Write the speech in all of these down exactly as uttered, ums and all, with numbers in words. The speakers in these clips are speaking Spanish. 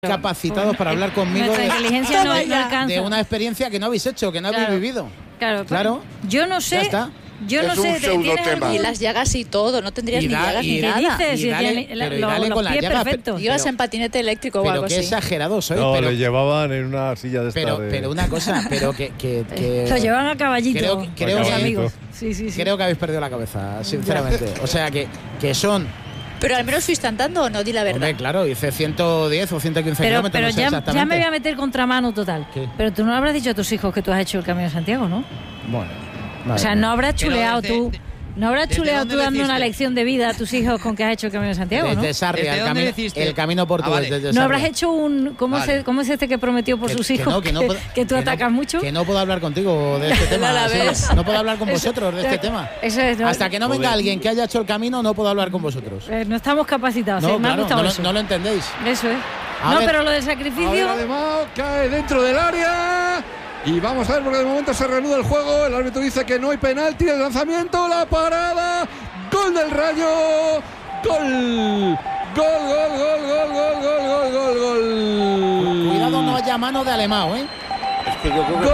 capacitados para hablar conmigo Nuestra de, inteligencia no, no alcanza. de una experiencia que no habéis hecho, que no Claro. habéis vivido. Claro, Claro. Yo no sé. Ya está. Yo no Es un sé. pseudotema. algún- Y las llagas y todo, no tendrías Y ni da- llagas y ni ¿Qué nada. dices? Y Si dale- tiene la- pero y lo- dale los con la pies llaga, perfectos. Ibas pero- en patinete eléctrico o Pero algo qué así. exagerado soy. No, pero, le llevaban en una silla de esta pero, de... pero una cosa, pero que, que, que Lo llevan a caballito. creo, que- creo, los que, amigos. Sí, sí, sí. creo que habéis perdido la cabeza, sinceramente. O sea, que, que son... Pero al menos fuiste andando o no, di la verdad. Hombre, claro, hice ciento diez o ciento quince Pero, kilómetros, pero no sé ya, exactamente. ya me voy a meter contramano total. ¿Qué? Pero tú no habrás dicho a tus hijos que tú has hecho el Camino de Santiago, ¿no? Bueno, O madre sea, mía. no habrás Pero chuleado desde- tú. No habrás ¿desde chuleado dónde tú lo dando una hiciste? lección de vida a tus hijos con que has hecho el Camino de Santiago, ¿no? Desde Sarria, ¿Desde el, dónde camino, lo hiciste? el camino portugués. Ah, vale. desde ¿No Sarria. habrás hecho un... ¿Cómo, Vale. se, ¿Cómo es este que prometió por Que- sus que hijos? no, que no que, puedo- que tú que atacas no, mucho. Que no puedo hablar contigo de este tema. A la sí, vez. no puedo hablar con Eso- vosotros de este tema. Eso es, no, Hasta que no venga Joder. alguien que haya hecho el camino, no puedo hablar con vosotros. eh, no estamos capacitados. No, sí, me ha claro, gustado no, lo- eso. no lo entendéis. Eso es. A no, ver. pero lo del A ver, sacrificio... Alemão cae dentro del área. Y vamos a ver porque de momento se reanuda el juego. El árbitro dice que no hay penalti. El lanzamiento, la parada. Gol del Rayo. Gol. Gol, gol, gol, gol, gol, gol, gol, gol, gol. Cuidado, no haya mano de Alemão, ¿eh? Es que yo creo que Gol.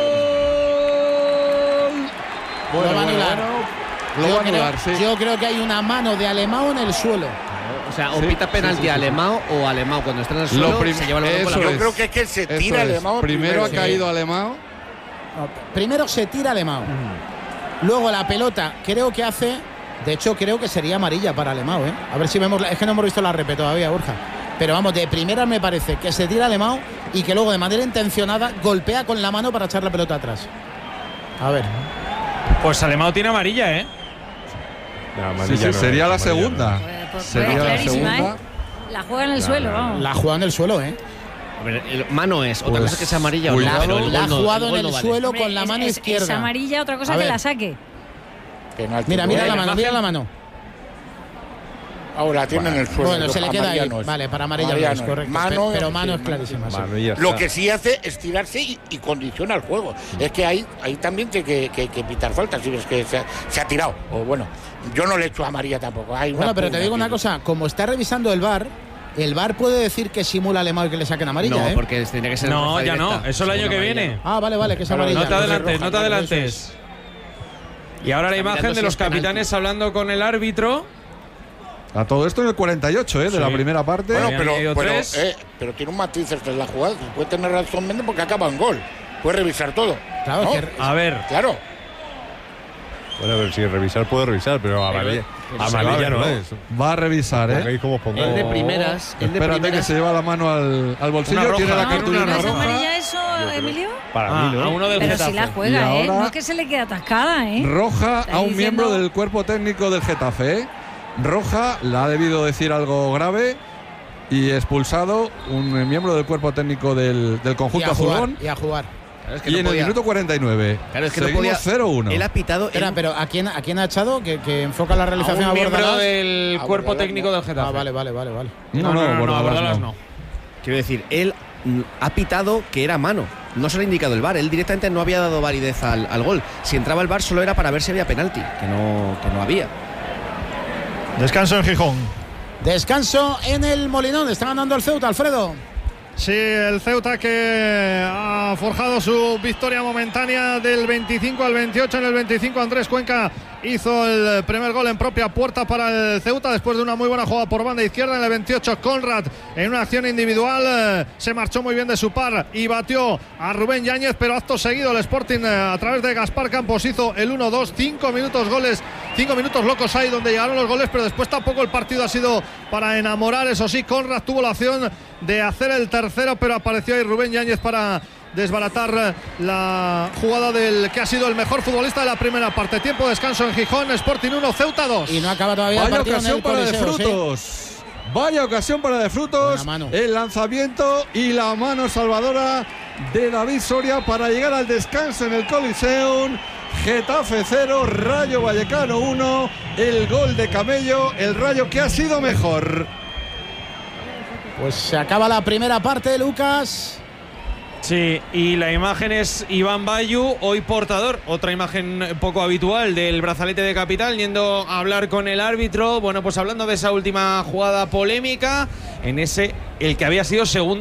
Lo va a anular. Lo Yo va a creo- anular, sí. Yo creo que hay una mano de Alemão en el suelo. O sea, o Sí, pita sí, penalti sí, sí, a sí. Alemão o Alemão cuando está en el Lo suelo prim- se lleva el balón con eso la yo es. creo que es que se Eso tira es. Alemão Primero ha sí. caído Alemão. No, primero se tira Alemão. Luego la pelota, creo que hace. De hecho, creo que sería amarilla para Alemão, ¿eh? A ver si vemos. la- Es que no hemos visto la repe todavía, Borja. Pero vamos, de primera me parece que se tira Alemão y que luego de manera intencionada golpea con la mano para echar la pelota atrás. A ver. Pues Alemão tiene amarilla, ¿eh? No, Sí, amarilla sí, no, sería la amarilla no. segunda. Pues- pues Sería es la clarísima, segunda. ¿eh? La juega en el No, suelo, no, no. vamos. La ha jugado en el suelo, ¿eh? A ver, el- mano es, otra Pues, cosa es que sea amarilla o no, cuidado. pero el La ha gol no- jugado el gol en el no vale. suelo Hombre, con la es- mano es- izquierda. Es amarilla, otra cosa A que ver. la saque. Penalti. Mira, mira Bueno, la mano, mira la mano. Ahora tiene en el suelo. Bueno, se le queda ahí. Amarilla no es. Vale, para amarilla Amarilla no es, no es. correcto. Mano, pero mano sí, es clarísima. sí. Mano y ya Lo está. que sí hace es tirarse y, y condiciona el juego. Es que ahí, ahí también tiene que, que, que pitar falta, si ves que se ha, se ha tirado. O bueno, yo no le echo amarilla tampoco. Hay una Bueno, pero te pugna digo una aquí. cosa, como está revisando el V A R, el V A R puede decir que simula Alemão y que le saquen amarilla, No, ¿eh? porque tendría que ser No, roja ya directa. no. Eso el año Segunda que amarilla. viene. Ah, vale, vale, que es Claro, amarilla. No te Entonces, adelantes, roja, no te claro, adelantes. Y ahora la Está imagen mirando de si los es penalti. capitanes hablando con el árbitro. A todo esto en el cuarenta y ocho, ¿eh? De Sí. la primera parte. Bueno, Habían pero, ido pero, tres. eh, pero tiene un matiz esta es la jugada. Puede tener razón Méndez porque acaba en gol. Puede revisar todo. Claro, ¿no? es que- A ver. Claro. Bueno, a ver, si revisar puedo revisar, pero amarilla, pero se amarilla va a ver, no ¿no? es. Va a revisar, ¿eh? Pongáis como pongáis. El de Oh. primeras, el de Espérate que primeras. se lleva la mano al, al bolsillo. Una roja. Tiene la No, cartulina una ¿No es roja. amarilla eso, Emilio? Para Ah, mí, a ¿no? uno del Pero si Getafe. la juega, Y ¿eh? ahora- No es que se le quede atascada, ¿eh? Roja Está a un diciendo- miembro del cuerpo técnico del Getafe, ¿eh? Roja, le ha debido decir algo grave y expulsado un miembro del cuerpo técnico del, del y conjunto a jugar, azulón. y a jugar. Claro, es que Y no en podía- el minuto cuarenta y nueve. Claro, es que no seguimos podía. cero uno. Él ha pitado. Espera, él- pero ¿a quién, ¿a quién ha echado? Que, que enfoca la A realización un a miembro Bordalás. del A cuerpo Bordalás, técnico no. del Getafe. Ah, vale, vale, vale, vale. No, no, no, no, a Bordalás no. no. Quiero decir, él mm, ha pitado que era mano. No se le ha indicado el V A R. Él directamente no había dado validez al, al gol. Si entraba el V A R solo era para ver si había penalti, que no, que no había. Descanso en Gijón. Descanso en el Molinón. Está ganando el Ceuta, Alfredo. Sí, el Ceuta que ha forjado su victoria momentánea del veinticinco al veintiocho. En el veinticinco Andrés Cuenca hizo el primer gol en propia puerta para el Ceuta después de una muy buena jugada por banda izquierda. En el veintiocho Conrad en una acción individual eh, se marchó muy bien de su par y batió a Rubén Yáñez, pero acto seguido el Sporting eh, a través de Gaspar Campos hizo el uno dos. Cinco minutos goles, cinco minutos locos ahí donde llegaron los goles, pero después tampoco el partido ha sido para enamorar. Eso sí, Conrad tuvo la opción de hacer el tercero, pero apareció ahí Rubén Yáñez para desbaratar la jugada del que ha sido el mejor futbolista de la primera parte. Tiempo de descanso en Gijón, Sporting uno, Ceuta dos. Y no acaba todavía el Vaya partido en ocasión el para de Coliseo, ¿sí? frutos. Vaya ocasión para de frutos. Buena mano. El lanzamiento y la mano salvadora de David Soria para llegar al descanso en el Coliseum. Getafe cero, Rayo Vallecano uno. El gol de Camello, el Rayo que ha sido mejor. Pues se acaba la primera parte, Lucas. Sí, y la imagen es Iván Bayu, hoy portador, otra imagen poco habitual del brazalete de capitán, yendo a hablar con el árbitro, bueno, pues hablando de esa última jugada polémica, en ese, el que había sido segundo